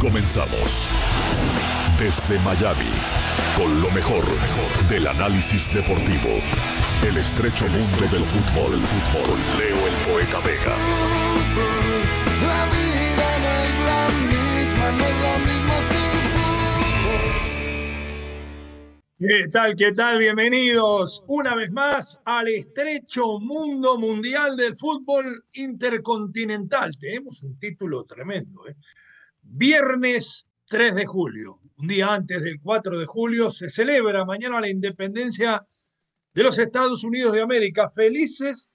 Comenzamos. Desde Miami, con lo mejor del análisis deportivo. El estrecho mundo del fútbol. Con Leo el Poeta Vega. La vida no es la misma, no es la misma sin fútbol. ¿Qué tal? Bienvenidos una vez más al estrecho mundo mundial del fútbol intercontinental. Tenemos un título tremendo, ¿eh? Viernes 3 de julio, un día antes del 4 de julio, se celebra mañana la independencia de los Estados Unidos de América. Felices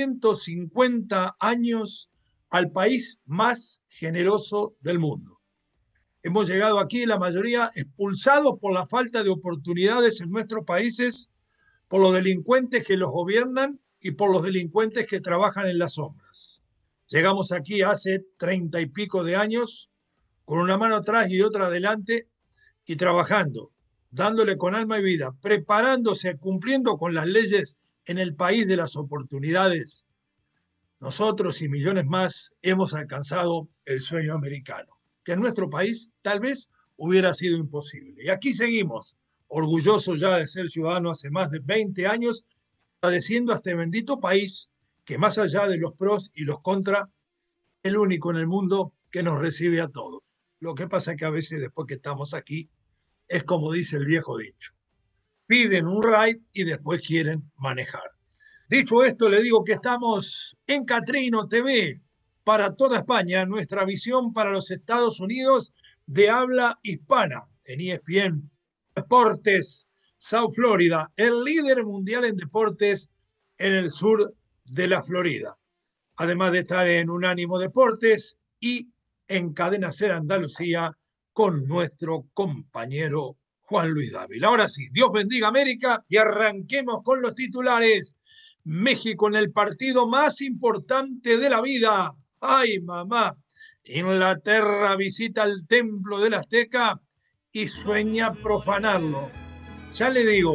250 años al país más generoso del mundo. Hemos llegado aquí, la mayoría expulsados por la falta de oportunidades en nuestros países, por los delincuentes que los gobiernan y por los delincuentes que trabajan en las sombras. Llegamos aquí hace 30 y pico de años, con una mano atrás y otra adelante, y trabajando, dándole con alma y vida, preparándose, cumpliendo con las leyes en el país de las oportunidades. Nosotros y millones más hemos alcanzado el sueño americano, que en nuestro país tal vez hubiera sido imposible. Y aquí seguimos, orgullosos ya de ser ciudadanos hace más de 20 años, agradeciendo a este bendito país que, más allá de los pros y los contras, es el único en el mundo que nos recibe a todos. Lo que pasa es que a veces, después que estamos aquí, es como dice el viejo dicho: piden un ride y después quieren manejar. Dicho esto, le digo que estamos en Catrino TV para toda España, nuestra visión para los Estados Unidos de habla hispana, en ESPN Deportes South Florida, el líder mundial en deportes en el sur de la Florida. Además de estar en Unánimo Deportes y en Cadena Ser Andalucía con nuestro compañero Juan Luis Dávila. Ahora sí, Dios bendiga América y arranquemos con los titulares. México en el partido más importante de la vida. ¡Ay, mamá! Inglaterra visita el templo del Azteca y sueña profanarlo. Ya le digo,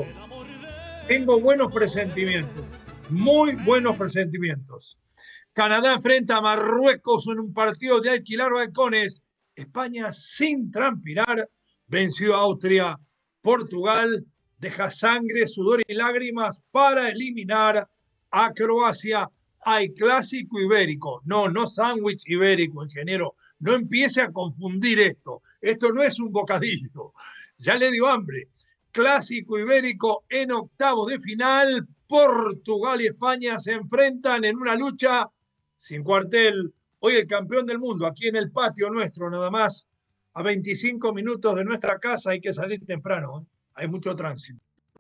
tengo buenos presentimientos, muy buenos presentimientos. Canadá enfrenta a Marruecos en un partido de alquilar balcones. España, sin transpirar, venció a Austria. Portugal deja sangre, sudor y lágrimas para eliminar a Croacia. Hay clásico ibérico. No sándwich ibérico, ingeniero. No empiece a confundir esto. Esto no es un bocadillo. Ya le dio hambre. Clásico ibérico en octavos de final. Portugal y España se enfrentan en una lucha sin cuartel. Hoy el campeón del mundo, aquí en el patio nuestro, nada más, a 25 minutos de nuestra casa. Hay que salir temprano, ¿eh? Hay mucho tránsito.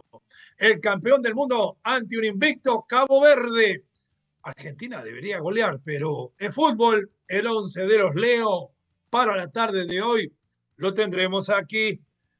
El campeón del mundo ante un invicto Cabo Verde. Argentina debería golear, pero en fútbol, el 11 de los Leo para la tarde de hoy lo tendremos aquí.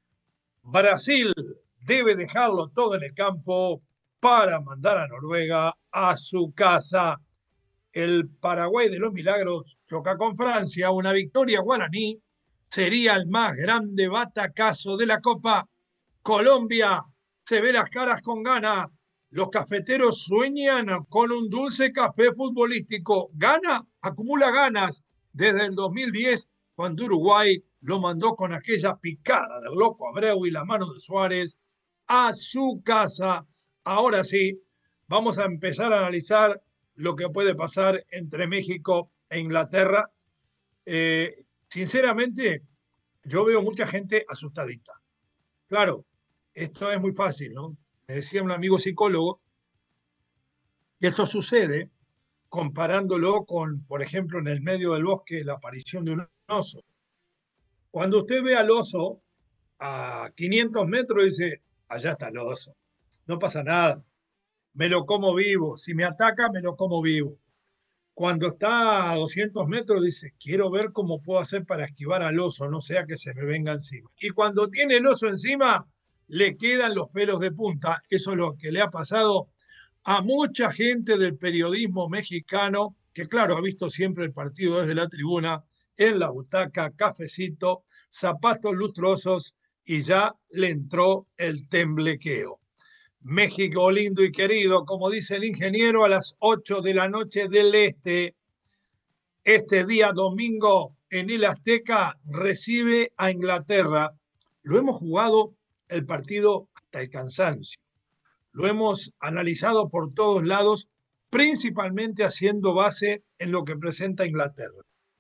Brasil debe dejarlo todo en el campo para mandar a Noruega a su casa. El Paraguay de los Milagros choca con Francia. Una victoria guaraní sería el más grande batacazo de la Copa. Colombia se ve las caras con ganas. Los cafeteros sueñan con un dulce café futbolístico. Gana, acumula ganas desde el 2010, cuando Uruguay lo mandó con aquella picada del loco Abreu y la mano de Suárez a su casa. Ahora sí, vamos a empezar a analizar lo que puede pasar entre México e Inglaterra. Sinceramente, yo veo mucha gente asustadita. Claro, esto es muy fácil, ¿no? Me decía un amigo psicólogo que esto sucede comparándolo con, por ejemplo, en el medio del bosque, la aparición de un oso. Cuando usted ve al oso a 500 metros, dice: allá está el oso, no pasa nada, me lo como vivo, si me ataca, me lo como vivo. Cuando está a 200 metros, dice: quiero ver cómo puedo hacer para esquivar al oso, no sea que se me venga encima. Y cuando tiene el oso encima, le quedan los pelos de punta. Eso es lo que le ha pasado a mucha gente del periodismo mexicano, que claro, ha visto siempre el partido desde la tribuna, en la butaca, cafecito, zapatos lustrosos, y ya le entró el temblequeo. México lindo y querido, como dice el ingeniero, a las 8 de la noche del este día domingo en el Azteca recibe a Inglaterra. Lo hemos jugado el partido hasta el cansancio. Lo hemos analizado por todos lados, principalmente haciendo base en lo que presenta Inglaterra.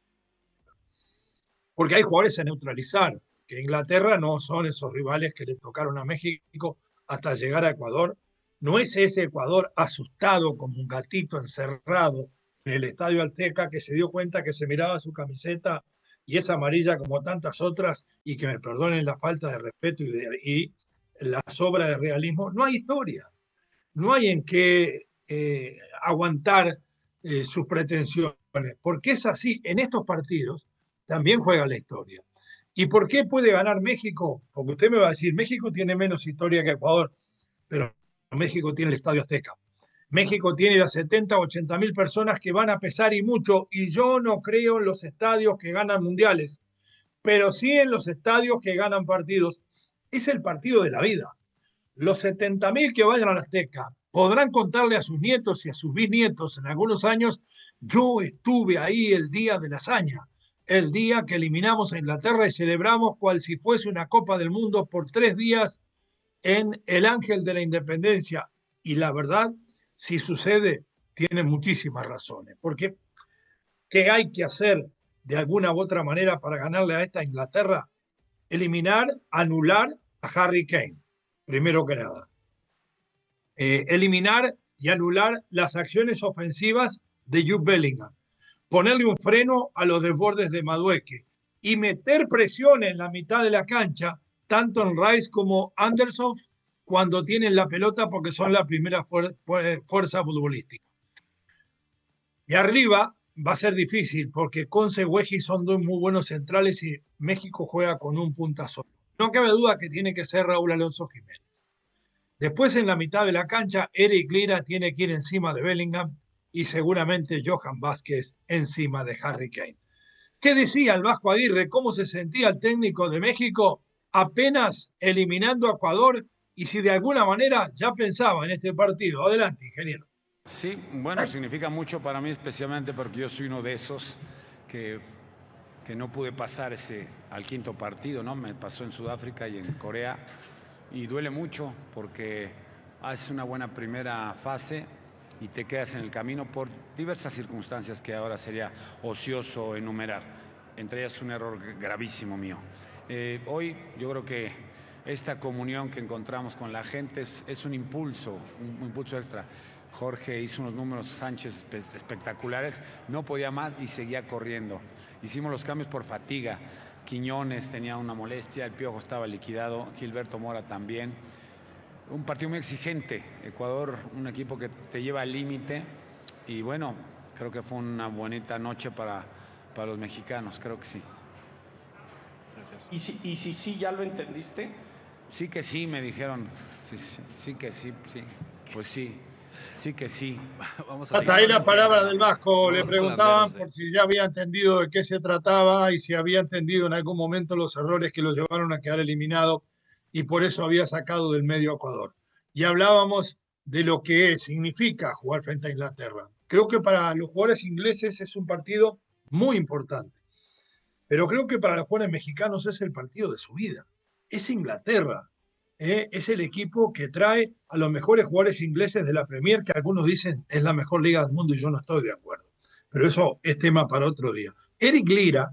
Porque hay jugadores a neutralizar, que Inglaterra no son esos rivales que le tocaron a México hasta llegar a Ecuador. No es ese Ecuador asustado como un gatito encerrado en el Estadio Azteca que se dio cuenta que se miraba su camiseta y es amarilla como tantas otras, y que me perdonen la falta de respeto y la sobra de realismo. No hay historia, no hay en qué aguantar sus pretensiones, porque es así. En estos partidos también juega la historia. ¿Y por qué puede ganar México? Porque usted me va a decir, México tiene menos historia que Ecuador, pero México tiene el Estadio Azteca. México tiene las 70, 80 mil personas que van a pesar y mucho, y yo no creo en los estadios que ganan mundiales, pero sí en los estadios que ganan partidos. Es el partido de la vida. Los 70 mil que vayan al Azteca podrán contarle a sus nietos y a sus bisnietos en algunos años: yo estuve ahí el día de la hazaña, el día que eliminamos a Inglaterra y celebramos cual si fuese una Copa del Mundo por 3 días en el Ángel de la Independencia. Y la verdad, si sucede, tiene muchísimas razones. Porque, ¿qué hay que hacer de alguna u otra manera para ganarle a esta Inglaterra? Eliminar, anular a Harry Kane, primero que nada. Eliminar y anular las acciones ofensivas de Jude Bellingham. Ponerle un freno a los desbordes de Madueque y meter presión en la mitad de la cancha, tanto en Rice como Anderson, cuando tienen la pelota, porque son la primera fuerza futbolística. Y arriba va a ser difícil, porque Conce y Weji son dos muy buenos centrales y México juega con un punta solo. No cabe duda que tiene que ser Raúl Alonso Jiménez. Después, en la mitad de la cancha, Eric Lira tiene que ir encima de Bellingham y seguramente Johan Vázquez encima de Harry Kane. ¿Qué decía el Vasco Aguirre? ¿Cómo se sentía el técnico de México apenas eliminando a Ecuador? Y si de alguna manera ya pensaba en este partido. Adelante, ingeniero. Sí, bueno, significa mucho para mí, especialmente porque yo soy uno de esos que no pude pasar al quinto partido, ¿no? Me pasó en Sudáfrica y en Corea, y duele mucho porque haces una buena primera fase y te quedas en el camino por diversas circunstancias que ahora sería ocioso enumerar, entre ellas un error gravísimo mío. Hoy yo creo que esta comunión que encontramos con la gente es un impulso extra. Jorge hizo unos números, Sánchez, espectaculares, no podía más y seguía corriendo. Hicimos los cambios por fatiga. Quiñones tenía una molestia, el Piojo estaba liquidado, Gilberto Mora también. Un partido muy exigente. Ecuador, un equipo que te lleva al límite, y bueno, creo que fue una bonita noche para los mexicanos, creo que sí. Gracias. ¿Y si ya lo entendiste? Sí que sí, me dijeron. Sí que sí, sí. Pues sí. Sí que sí. Vamos a hasta ahí la palabra del Vasco. Le preguntaban por si ya había entendido de qué se trataba y si había entendido en algún momento los errores que lo llevaron a quedar eliminado y por eso había sacado del medio a Ecuador. Y hablábamos de lo que significa jugar frente a Inglaterra. Creo que para los jugadores ingleses es un partido muy importante, pero creo que para los jugadores mexicanos es el partido de su vida. Es Inglaterra. Es el equipo que trae a los mejores jugadores ingleses de la Premier, que algunos dicen es la mejor liga del mundo y yo no estoy de acuerdo. Pero eso es tema para otro día. Eric Lira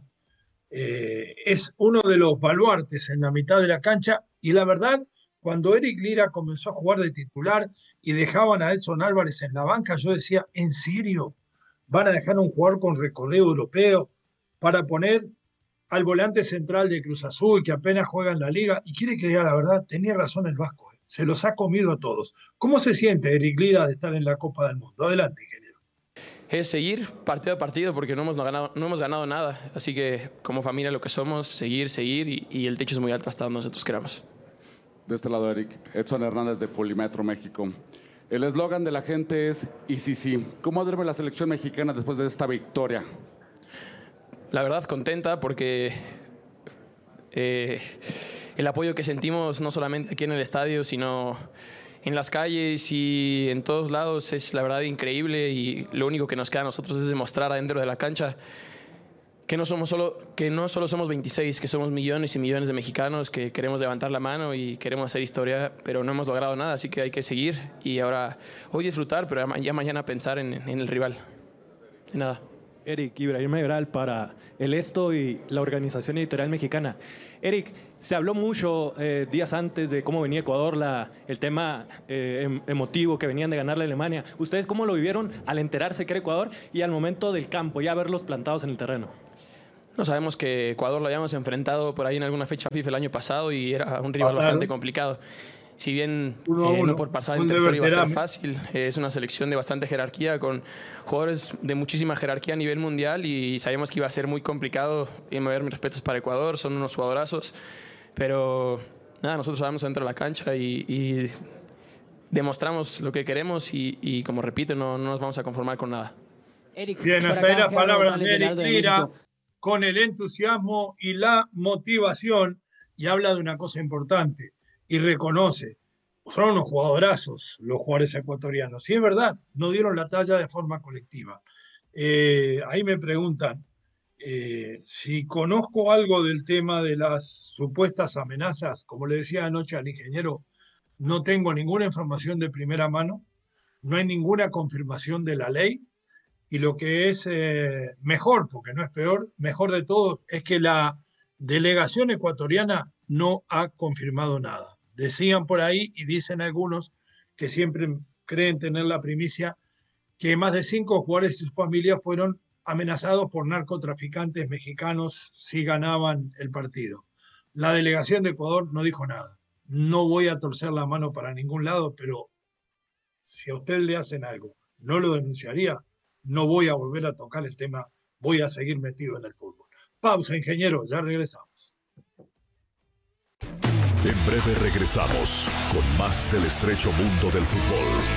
es uno de los baluartes en la mitad de la cancha y la verdad, cuando Eric Lira comenzó a jugar de titular y dejaban a Edson Álvarez en la banca, yo decía, ¿en serio? ¿Van a dejar a un jugador con recorrido europeo para poner al volante central de Cruz Azul, que apenas juega en la liga? Y quiere que diga la verdad, tenía razón el Vasco, se los ha comido a todos. ¿Cómo se siente Eric Lira de estar en la Copa del Mundo? Adelante, ingeniero. Es seguir partido a partido, porque no hemos ganado nada, así que como familia lo que somos, seguir y el techo es muy alto hasta donde nosotros queramos. De este lado, Eric, Edson Hernández de Polimetro México. El eslogan de la gente es "y sí". ¿Cómo duerme la selección mexicana después de esta victoria? La verdad, contenta porque el apoyo que sentimos no solamente aquí en el estadio, sino en las calles y en todos lados es la verdad increíble, y lo único que nos queda a nosotros es demostrar adentro de la cancha que no solo somos 26, que somos millones y millones de mexicanos que queremos levantar la mano y queremos hacer historia, pero no hemos logrado nada, así que hay que seguir y ahora hoy disfrutar, pero ya mañana pensar en el rival. De nada. Eric, Ibrahim Mayoral para el Esto y la Organización Editorial Mexicana. Eric, se habló mucho días antes de cómo venía Ecuador, el tema emotivo que venían de ganarle a Alemania. ¿Ustedes cómo lo vivieron al enterarse que era Ecuador y al momento del campo, ya verlos plantados en el terreno? No, sabemos que Ecuador lo habíamos enfrentado por ahí en alguna fecha FIFA el año pasado y era un rival bastante complicado. Si bien no por pasar en tercero iba a ser fácil, es una selección de bastante jerarquía, con jugadores de muchísima jerarquía a nivel mundial y sabíamos que iba a ser muy complicado. Y me voy a dar mis respetos para Ecuador, son unos jugadorazos, pero nada, nosotros vamos dentro de la cancha y demostramos lo que queremos y como repito, no nos vamos a conformar con nada. Eric, bien, hasta ahí las palabras de Eric Lira, con el entusiasmo y la motivación, y habla de una cosa importante. Y reconoce, son unos jugadorazos los jugadores ecuatorianos. Sí, es verdad, no dieron la talla de forma colectiva. Ahí me preguntan si conozco algo del tema de las supuestas amenazas. Como le decía anoche al ingeniero, no tengo ninguna información de primera mano, no hay ninguna confirmación de la ley, y lo que es mejor, porque no es peor, mejor de todo, es que la delegación ecuatoriana no ha confirmado nada. Decían por ahí, y dicen algunos que siempre creen tener la primicia, que más de 5 jugadores y sus familias fueron amenazados por narcotraficantes mexicanos si ganaban el partido. La delegación de Ecuador no dijo nada. No voy a torcer la mano para ningún lado, pero si a usted le hacen algo, no lo denunciaría. No voy a volver a tocar el tema, voy a seguir metido en el fútbol. Pausa, ingeniero, ya regresamos. En breve regresamos con más del estrecho mundo del fútbol.